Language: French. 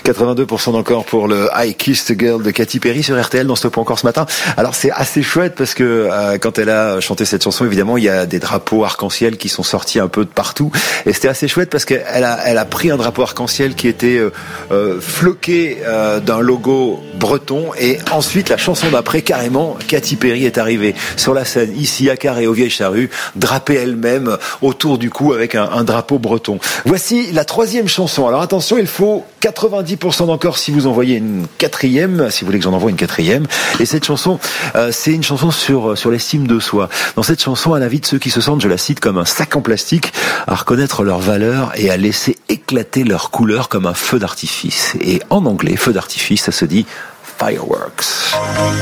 82% d'encore pour le I Kissed a Girl de Katy Perry sur RTL dans Stop encore ce matin. Alors c'est assez chouette parce que quand elle a chanté cette chanson, évidemment, il y a des drapeaux arc-en-ciel qui sont sortis un peu de partout. Et c'était assez chouette parce qu'elle a pris un drapeau arc-en-ciel qui était floqué d'un logo breton. Et ensuite, la chanson d'après, carrément, Katy Perry est arrivée sur la scène, ici à Carré, aux Vieilles Charrues, drapée elle-même autour du cou avec un drapeau breton. Voici la troisième chanson. Alors attention, il faut 90% d'encore si vous envoyez une quatrième, si vous voulez que j'en envoie une quatrième. Et cette chanson, c'est une chanson sur l'estime de soi. Dans cette chanson, elle invite ceux qui se sentent, je la cite, comme un sac en plastique, à reconnaître leur valeur et à laisser éclater leur couleur comme un feu d'artifice. Et en anglais, feu d'artifice, ça se dit fireworks.